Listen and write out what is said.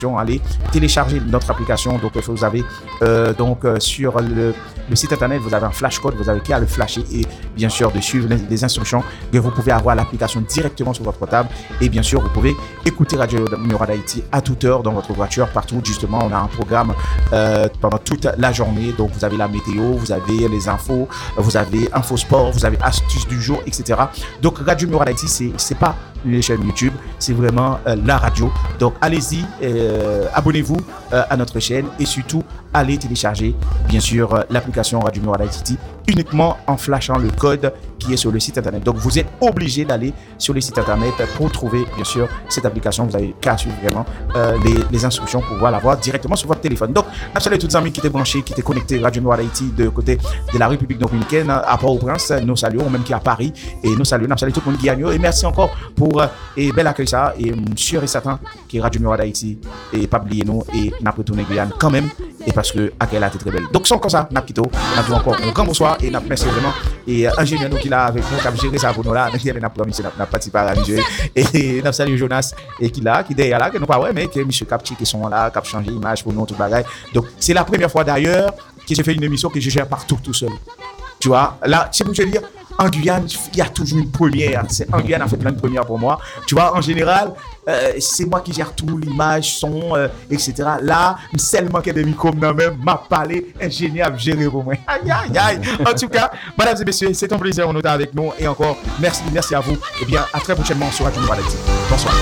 allez télécharger notre application. Donc, vous avez sur le site internet, vous avez un flash code, vous avez qu'à le flasher et bien sûr de suivre les instructions que vous pouvez avoir l'application directement sur votre portable. Et bien sûr, vous pouvez écouter Radio Murad Haïti à toute heure dans votre voiture, partout. Justement, on a un programme pendant toute la journée. Donc, vous avez la météo, vous avez les infos, vous avez Info Sport, vous avez Astuces du jour, etc. Donc, Radio Murad Haïti, c'est pas une chaîne YouTube, c'est vraiment la radio. Donc, allez-y, abonnez-vous à notre chaîne et surtout, allez télécharger, bien sûr, l'application Radio Murad Haïti uniquement en flashant le code qui est sur le site internet. Donc, vous êtes obligé d'aller sur le site internet pour trouver, bien sûr, cette application. Vous avez qu'à suivre vraiment les instructions pour pouvoir l'avoir directement sur votre téléphone. Donc, salut tous les amis qui étaient branchés, qui étaient connectés Radio Murad Haïti de côté de la République dominicaine à Port-au-Prince. Nous saluons, même qui à Paris. Et nous saluons tout le monde qui gagne. Et merci encore pour bel accueil ça. Et sûr et certain que Radio Murad Haïti et pas oublier nous et n'a pas retourné Guyane quand même. Et parce que Akela était très belle. Donc, sans comme ça, n'a quitté. On a encore un grand bonsoir et n'a merci vraiment. Et ingénieur nous qui l'a avec nous, qui a géré ça pour nous là, n'a promis, n'a participé à la jeu. Et n'a salué Jonas et qui derrière là, que nous pas ouais, mais que M. Capchi qui sont là, qui a changé l'image pour nous, tout bagaille. Donc, c'est la première fois d'ailleurs que j'ai fait une émission que je gère partout tout seul. Tu vois, là, c'est pour te dire, en Guyane, il y a toujours une première. En Guyane, a fait plein de premières pour moi. Tu vois, en général, c'est moi qui gère tout, l'image, son, etc. Là, seulement que des micros, même, m'a parlé, ingénieur, géré pour moi. Aïe, aïe, aïe. En tout cas, mesdames et messieurs, c'est un plaisir, on est avec nous. Et encore, merci à vous. Et bien, à très prochainement sur Radio Murad Haïti. Bonsoir.